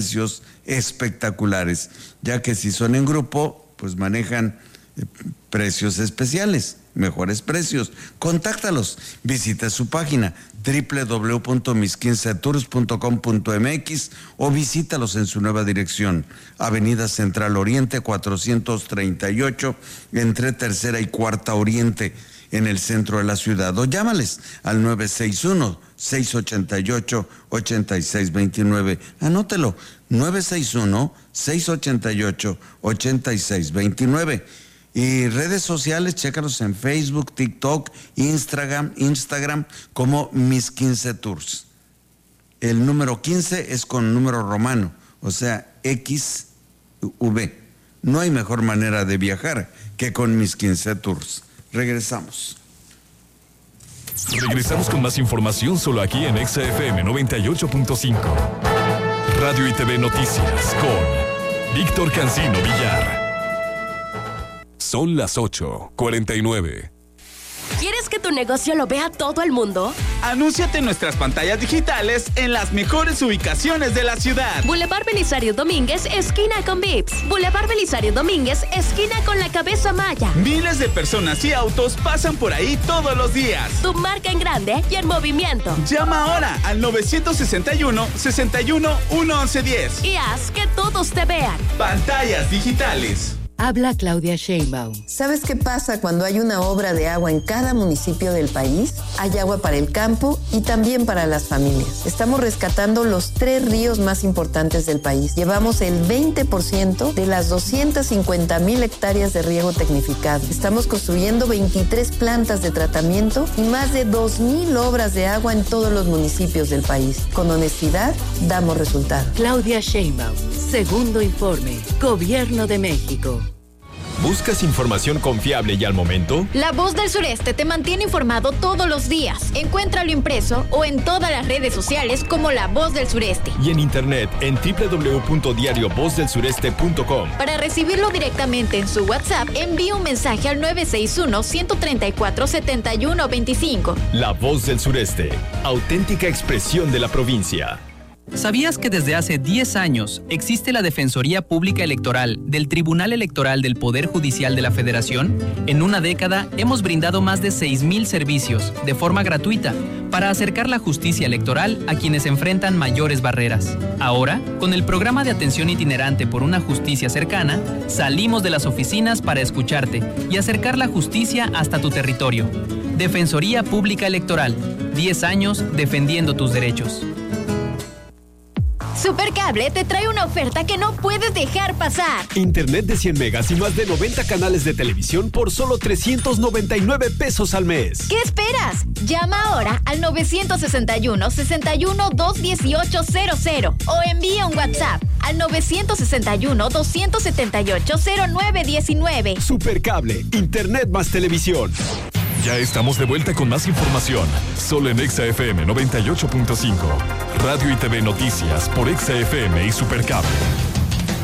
precios espectaculares, ya que si son en grupo, pues manejan precios especiales, mejores precios. Contáctalos, visita su página www.mis15tours.com.mx o visítalos en su nueva dirección, Avenida Central Oriente 438, entre Tercera y Cuarta Oriente, en el centro de la ciudad, o llámales al 961-688-8629. Anótelo, 961-688-8629. Y redes sociales, chécalos en Facebook, TikTok, Instagram como Mis 15 Tours. El número 15 es con número romano, o sea, XV. No hay mejor manera de viajar que con Mis 15 Tours. Regresamos con más información solo aquí en XFM 98.5. Radio y TV Noticias con Víctor Cancino Villar. Son las 8:49. ¿Quieres que tu negocio lo vea todo el mundo? Anúnciate en nuestras pantallas digitales en las mejores ubicaciones de la ciudad. Boulevard Belisario Domínguez, esquina con Vips. Boulevard Belisario Domínguez, esquina con la Cabeza Maya. Miles de personas y autos pasan por ahí todos los días. Tu marca en grande y en movimiento. Llama ahora al 961-61-1110 y haz que todos te vean. Pantallas digitales. Habla Claudia Sheinbaum. ¿Sabes qué pasa cuando hay una obra de agua en cada municipio del país? Hay agua para el campo y también para las familias. Estamos rescatando los 3 ríos más importantes del país. Llevamos el 20% de las 250,000 hectáreas de riego tecnificado. Estamos construyendo 23 plantas de tratamiento y más de 2,000 obras de agua en todos los municipios del país. Con honestidad, damos resultados. Claudia Sheinbaum, segundo informe, Gobierno de México. ¿Buscas información confiable y al momento? La Voz del Sureste te mantiene informado todos los días. Encuéntralo impreso o en todas las redes sociales como La Voz del Sureste. Y en internet en www.diariovozdelsureste.com. Para recibirlo directamente en su WhatsApp, envíe un mensaje al 961-134-7125. La Voz del Sureste, auténtica expresión de la provincia. ¿Sabías que desde hace 10 años existe la Defensoría Pública Electoral del Tribunal Electoral del Poder Judicial de la Federación? En una década hemos brindado más de 6,000 servicios de forma gratuita para acercar la justicia electoral a quienes enfrentan mayores barreras. Ahora, con el programa de atención itinerante por una justicia cercana, salimos de las oficinas para escucharte y acercar la justicia hasta tu territorio. Defensoría Pública Electoral, 10 años defendiendo tus derechos. Supercable te trae una oferta que no puedes dejar pasar. Internet de 100 megas y más de 90 canales de televisión por solo 399 pesos al mes. ¿Qué esperas? Llama ahora al 961-61-21800 o envía un WhatsApp al 961-278-0919. Supercable, Internet más televisión. Ya estamos de vuelta con más información, solo en XFM 98.5. Radio y TV Noticias por XFM y Supercable.